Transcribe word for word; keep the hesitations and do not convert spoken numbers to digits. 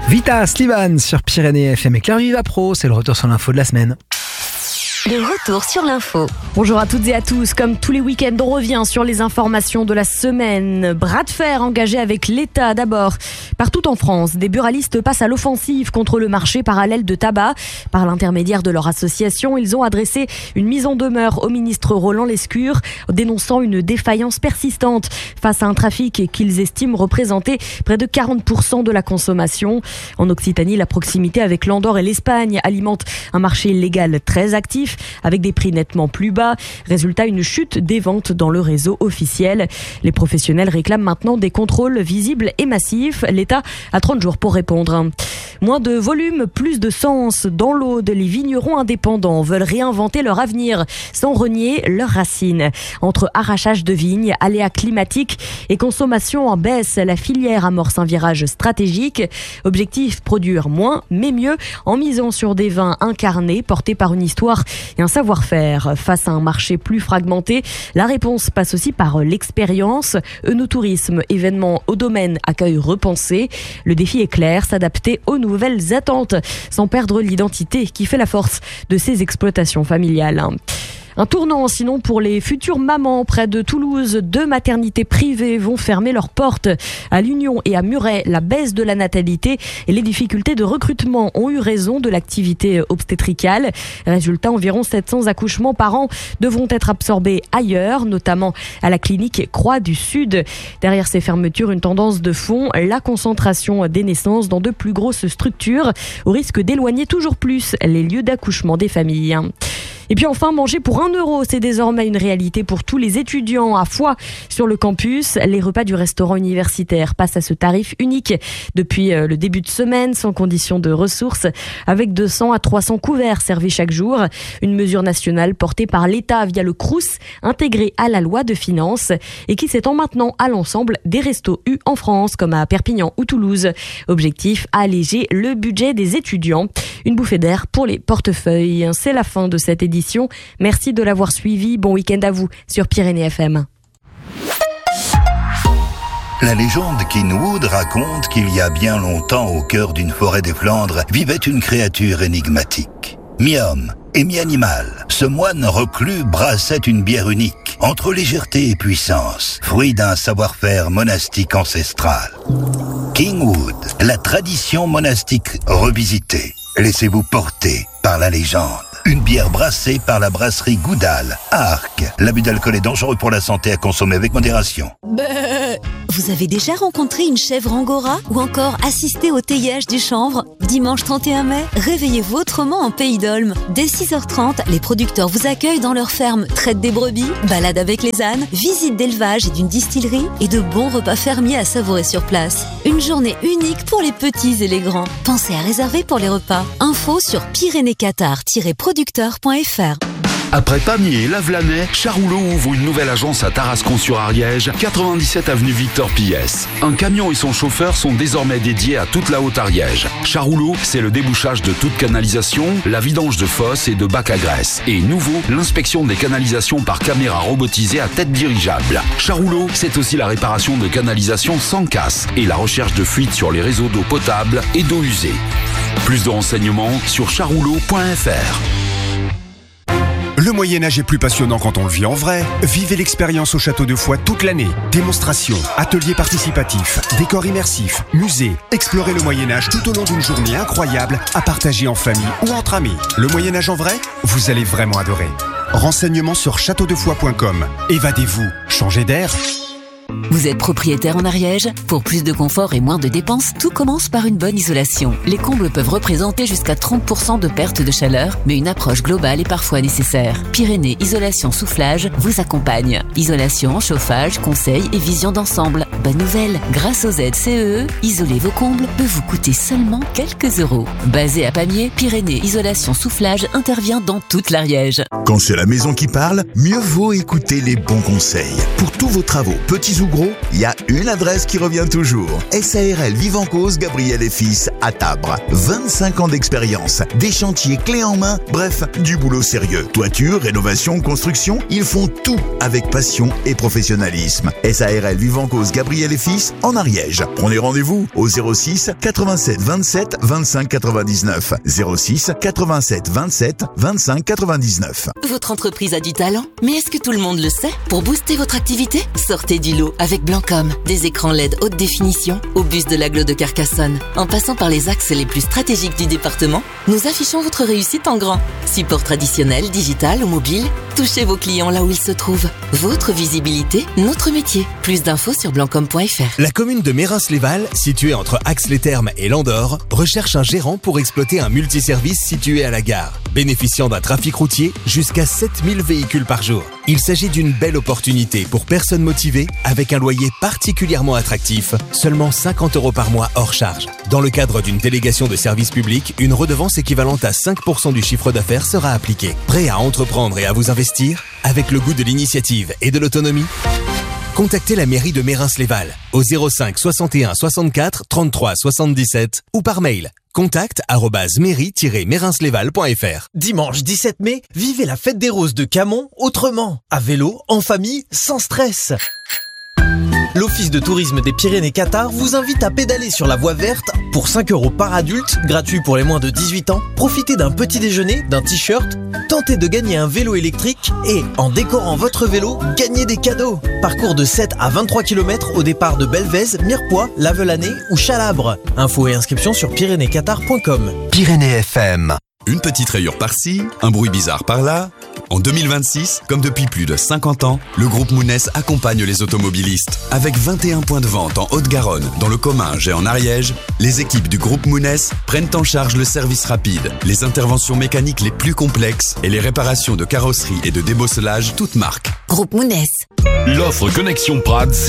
Vita, Slivan sur Pyrénées F M et Claire Viva Pro, c'est le retour sur l'info de la semaine. Le retour sur l'info. Bonjour à toutes et à tous. Comme tous les week-ends, on revient sur les informations de la semaine. Bras de fer engagé avec l'État d'abord. Partout en France, des buralistes passent à l'offensive contre le marché parallèle de tabac. Par l'intermédiaire de leur association, ils ont adressé une mise en demeure au ministre Roland Lescure, dénonçant une défaillance persistante face à un trafic qu'ils estiment représenter près de quarante pour cent de la consommation. En Occitanie, la proximité avec l'Andorre et l'Espagne alimente un marché illégal très actif, avec des prix nettement plus bas. Résultat, une chute des ventes dans le réseau officiel. Les professionnels réclament maintenant des contrôles visibles et massifs. L'État a trente jours pour répondre. Moins de volume, plus de sens. Dans l'Aude, les vignerons indépendants veulent réinventer leur avenir sans renier leurs racines. Entre arrachage de vignes, aléas climatiques et consommation en baisse, la filière amorce un virage stratégique. Objectif, produire moins mais mieux en misant sur des vins incarnés portés par une histoire et un savoir-faire. Face à un marché plus fragmenté, la réponse passe aussi par l'expérience. Œnotourisme, événement au domaine, accueil repensé. Le défi est clair, s'adapter aux nouvelles attentes sans perdre l'identité qui fait la force de ces exploitations familiales. Un tournant sinon pour les futures mamans. Près de Toulouse, deux maternités privées vont fermer leurs portes. À l'Union et à Muret, la baisse de la natalité et les difficultés de recrutement ont eu raison de l'activité obstétricale. Résultat, environ sept cents accouchements par an devront être absorbés ailleurs, notamment à la clinique Croix du Sud. Derrière ces fermetures, une tendance de fond, la concentration des naissances dans de plus grosses structures, au risque d'éloigner toujours plus les lieux d'accouchement des familles. Et puis enfin, manger pour un euro, c'est désormais une réalité pour tous les étudiants à Foix sur le campus. Les repas du restaurant universitaire passent à ce tarif unique depuis le début de semaine, sans condition de ressources, avec deux cents à trois cents couverts servis chaque jour. Une mesure nationale portée par l'État via le Crous, intégrée à la loi de finances et qui s'étend maintenant à l'ensemble des restos U en France, comme à Perpignan ou Toulouse. Objectif, alléger le budget des étudiants. Une bouffée d'air pour les portefeuilles. C'est la fin de cette édition. Merci de l'avoir suivi. Bon week-end à vous sur Pyrénées F M. La légende Kinwood raconte qu'il y a bien longtemps, au cœur d'une forêt des Flandres, vivait une créature énigmatique. Mi-homme et mi-animal, ce moine reclus brassait une bière unique, entre légèreté et puissance, fruit d'un savoir-faire monastique ancestral. Kinwood, la tradition monastique revisitée. Laissez-vous porter par la légende. Une bière brassée par la brasserie Goudal, à Arques. L'abus d'alcool est dangereux pour la santé, à consommer avec modération. Vous avez déjà rencontré une chèvre angora ou encore assisté au théiage du chanvre? Dimanche trente et un mai, réveillez-vous autrement en Pays d'Olme. Dès six heures trente, les producteurs vous accueillent dans leur ferme, traitent des brebis, balade avec les ânes, visite d'élevage et d'une distillerie et de bons repas fermiers à savourer sur place. Une journée unique pour les petits et les grands. Pensez à réserver pour les repas. Info sur pyrénées qatar tiret producteur point f r. Après Pamiers et Lavelanet, Charoulot ouvre une nouvelle agence à Tarascon-sur-Ariège, quatre-vingt-dix-sept avenue Victor Piès. Un camion et son chauffeur sont désormais dédiés à toute la Haute-Ariège. Charoulot, c'est le débouchage de toute canalisation, la vidange de fosses et de bacs à graisse. Et nouveau, l'inspection des canalisations par caméra robotisée à tête dirigeable. Charoulot, c'est aussi la réparation de canalisations sans casse et la recherche de fuites sur les réseaux d'eau potable et d'eau usée. Plus de renseignements sur charoulot point f r. Le Moyen-Âge est plus passionnant quand on le vit en vrai. Vivez l'expérience au Château de Foix toute l'année. Démonstrations, ateliers participatifs, décors immersifs, musées. Explorez le Moyen-Âge tout au long d'une journée incroyable à partager en famille ou entre amis. Le Moyen-Âge en vrai, vous allez vraiment adorer. Renseignements sur château de foix point com. Évadez-vous, changez d'air. Vous êtes propriétaire en Ariège? Pour plus de confort et moins de dépenses, tout commence par une bonne isolation. Les combles peuvent représenter jusqu'à trente pour cent de perte de chaleur, mais une approche globale est parfois nécessaire. Pyrénées Isolation Soufflage vous accompagne. Isolation, chauffage, conseils et vision d'ensemble. Bonne nouvelle, grâce aux aides C E E, isoler vos combles peut vous coûter seulement quelques euros. Basé à Pamiers, Pyrénées Isolation Soufflage intervient dans toute l'Ariège. Quand c'est la maison qui parle, mieux vaut écouter les bons conseils. Pour tous vos travaux, petits ou gros, gros, il y a une adresse qui revient toujours. S A R L Vivancause Gabriel et Fils à Tabre. vingt-cinq ans d'expérience, des chantiers clés en main, bref, du boulot sérieux. Toiture, rénovation, construction, ils font tout avec passion et professionnalisme. S A R L Vivancause Gabriel et Fils en Ariège. Prenez rendez-vous au zéro six quatre-vingt-sept vingt-sept vingt-cinq quatre-vingt-dix-neuf. zéro six quatre-vingt-sept vingt-sept vingt-cinq quatre-vingt-dix-neuf. Votre entreprise a du talent, mais est-ce que tout le monde le sait? Pour booster votre activité, sortez du lot avec Blancom. Des écrans L E D haute définition au bus de l'agglo de Carcassonne. En passant par les axes les plus stratégiques du département, nous affichons votre réussite en grand. Support traditionnel, digital ou mobile, touchez vos clients là où ils se trouvent. Votre visibilité, notre métier. Plus d'infos sur blancom point f r. La commune de Mérins-les-Valles, située entre Ax-les-Thermes et Landor, recherche un gérant pour exploiter un multiservice situé à la gare, bénéficiant d'un trafic routier jusqu'à sept mille véhicules par jour. Il s'agit d'une belle opportunité pour personnes motivées avec un loyer particulièrement attractif, seulement cinquante euros par mois hors charge. Dans le cadre d'une délégation de service public, une redevance équivalente à cinq pour cent du chiffre d'affaires sera appliquée. Prêt à entreprendre et à vous investir? Avec le goût de l'initiative et de l'autonomie? Contactez la mairie de Mérins-les-Valles au zéro cinq soixante et un soixante-quatre trente-trois soixante-dix-sept ou par mail contact arobase mairie tiret mérinslesvalles point f r. Dimanche dix-sept mai, vivez la fête des roses de Camon autrement, à vélo, en famille, sans stress. L'Office de tourisme des Pyrénées-Cathare vous invite à pédaler sur la voie verte pour cinq euros par adulte, gratuit pour les moins de dix-huit ans. Profitez d'un petit déjeuner, d'un t-shirt, tentez de gagner un vélo électrique et, en décorant votre vélo, gagnez des cadeaux. Parcours de sept à vingt-trois kilomètres au départ de Belvez, Mirepoix, Lavelanet ou Chalabre. Infos et inscriptions sur pyrénées cathare point com. Pyrénées F M. Une petite rayure par-ci, un bruit bizarre par-là. En deux mille vingt-six, comme depuis plus de cinquante ans, le groupe Mounès accompagne les automobilistes. Avec vingt et un points de vente en Haute-Garonne, dans le Comminges et en Ariège, les équipes du groupe Mounès prennent en charge le service rapide, les interventions mécaniques les plus complexes et les réparations de carrosserie et de débosselage toutes marques. Groupe Mounès. L'offre Connexion Prades, c'est